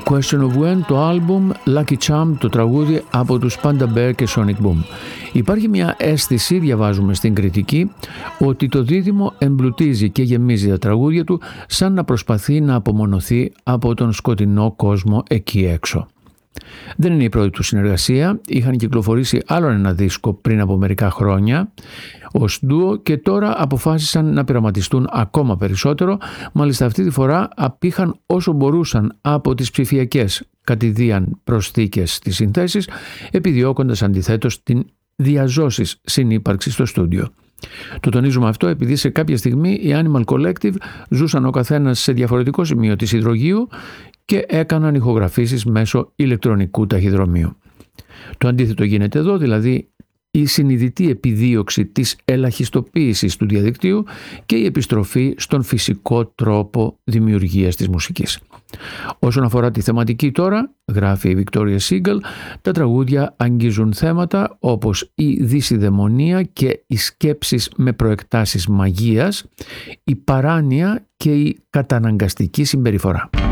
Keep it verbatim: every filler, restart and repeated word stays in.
Question of When, το άλμπουμ, Lucky Charm, το τραγούδι από τους Panda Bear και Sonic Boom. Υπάρχει μια αίσθηση, διαβάζουμε στην κριτική, ότι το δίδυμο εμπλουτίζει και γεμίζει τα τραγούδια του σαν να προσπαθεί να απομονωθεί από τον σκοτεινό κόσμο εκεί έξω. Δεν είναι η πρώτη του συνεργασία, είχαν κυκλοφορήσει άλλο ένα δίσκο πριν από μερικά χρόνια ως ντουο και τώρα αποφάσισαν να πειραματιστούν ακόμα περισσότερο, μάλιστα αυτή τη φορά απήχαν όσο μπορούσαν από τις ψηφιακές κατηδίαν προσθήκες στις συνθέσεις, επιδιώκοντας αντιθέτως την διαζώσης συνύπαρξη στο στούντιο. Το τονίζουμε αυτό επειδή σε κάποια στιγμή οι Animal Collective ζούσαν ο καθένας σε διαφορετικό σημείο της υδρογείου και έκαναν ηχογραφήσεις μέσω ηλεκτρονικού ταχυδρομείου. Το αντίθετο γίνεται εδώ, δηλαδή η συνειδητή επιδίωξη της ελαχιστοποίησης του διαδικτύου και η επιστροφή στον φυσικό τρόπο δημιουργίας της μουσικής. Όσον αφορά τη θεματική τώρα, γράφει η Victoria Siegel, τα τραγούδια αγγίζουν θέματα όπως η δυσιδαιμονία και οι σκέψεις με προεκτάσεις μαγείας, η παράνοια και η καταναγκαστική συμπεριφορά.